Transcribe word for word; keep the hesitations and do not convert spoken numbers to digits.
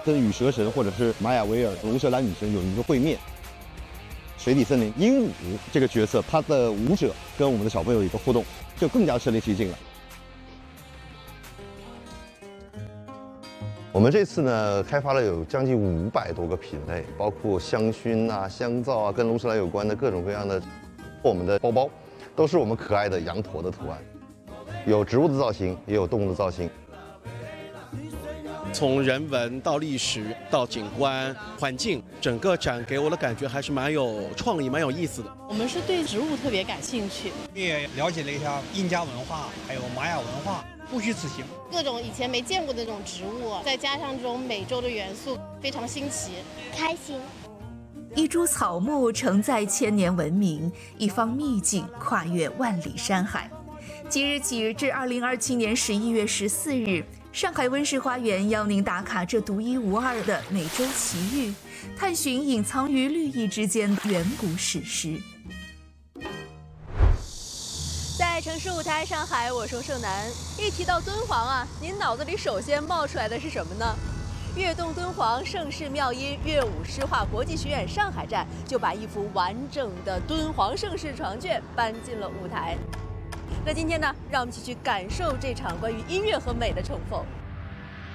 跟羽蛇神或者是玛雅维尔龙舌兰女神有一个会面。水底森林鹦鹉这个角色，他的舞者跟我们的小朋友有一个互动，就更加身临其境了。我们这次呢，开发了有将近五百多个品类，包括香薰啊、香皂啊，跟龙舌兰有关的各种各样的。我们的包包都是我们可爱的羊驼的图案，有植物的造型，也有动物的造型。 从人文到历史到景观环境，整个展给我的感觉还是蛮有创意、蛮有意思的。 我们是对植物特别感兴趣， 也了解了一下印加文化，还有玛雅文化，不虚此行。 各种以前没见过的这种植物，再加上这种美洲的元素，非常新奇， 开心。 一株草木承载千年文明，一方秘境跨越万里山海。即日起至二零二七年十一月十四日，上海温室花园邀您打卡这独一无二的美洲奇遇，探寻隐藏于绿意之间的远古史诗。 在城市舞台上海，我是盛楠。一提到敦煌啊，您脑子里首先冒出来的是什么呢？悦动敦煌盛世妙音乐舞诗画国际学院上海站就把一幅完整的敦煌盛世床卷搬进了舞台。那今天呢，让我们一起去感受这场关于音乐和美的重逢。